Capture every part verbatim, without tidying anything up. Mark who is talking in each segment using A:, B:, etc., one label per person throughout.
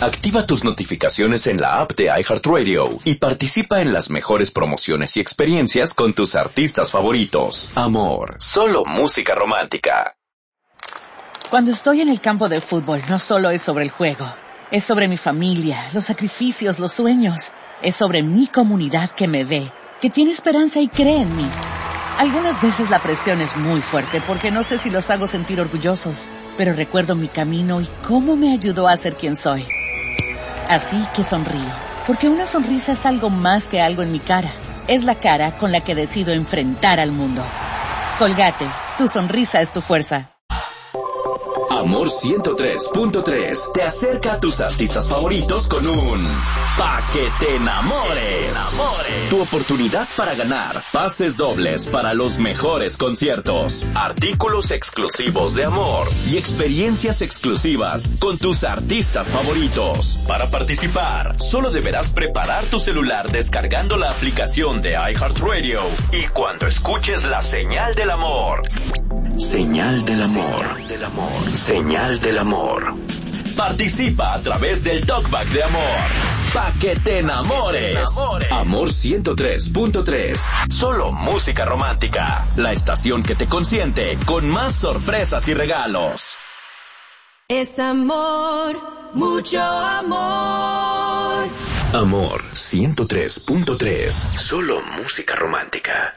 A: Activa tus notificaciones en la app de iHeartRadio y participa en las mejores promociones y experiencias con tus artistas favoritos. Amor, solo música romántica.
B: Cuando estoy en el campo de fútbol, no solo es sobre el juego. Es sobre mi familia, los sacrificios, los sueños. Es sobre mi comunidad que me ve, que tiene esperanza y cree en mí. Algunas veces la presión es muy fuerte porque no sé si los hago sentir orgullosos, pero recuerdo mi camino y cómo me ayudó a ser quien soy. Así que sonrío, porque una sonrisa es algo más que algo en mi cara. Es la cara con la que decido enfrentar al mundo. Colgate, tu sonrisa es tu fuerza.
A: Amor ciento tres punto tres te acerca a tus artistas favoritos con un Pa' que te enamores. Tu oportunidad para ganar pases dobles para los mejores conciertos, artículos exclusivos de Amor y experiencias exclusivas con tus artistas favoritos. Para participar, solo deberás preparar tu celular descargando la aplicación de iHeartRadio y cuando escuches la señal del amor. Señal del amor. Señal del amor. Señal del amor. Participa a través del Talkback de Amor. Pa' que te enamores. Amor ciento tres punto tres. Solo música romántica. La estación que te consiente con más sorpresas y regalos.
C: Es amor, mucho amor.
A: Amor ciento tres punto tres. Solo música romántica.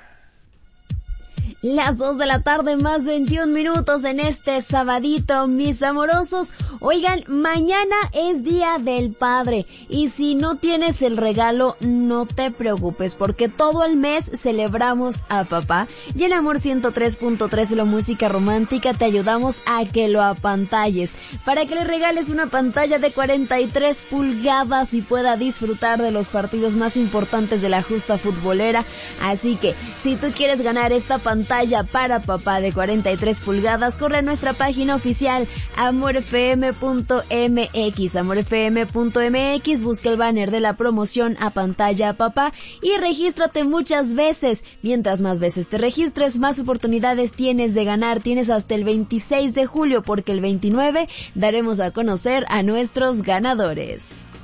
D: Las dos de la tarde más veintiún minutos en este sabadito, mis amorosos. Oigan, mañana es Día del Padre y si no tienes el regalo, no te preocupes porque todo el mes celebramos a papá y en Amor ciento tres punto tres, la música romántica, te ayudamos a que lo apantalles para que le regales una pantalla de cuarenta y tres pulgadas y pueda disfrutar de los partidos más importantes de la justa futbolera. Así que, si tú quieres ganar esta pantalla para papá de cuarenta y tres pulgadas, corre a nuestra página oficial amor f m punto m x, amor f m punto m x, busca el banner de la promoción a pantalla a papá y regístrate muchas veces. Mientras más veces te registres, más oportunidades tienes de ganar. Tienes hasta el veintiséis de julio porque el veintinueve daremos a conocer a nuestros ganadores.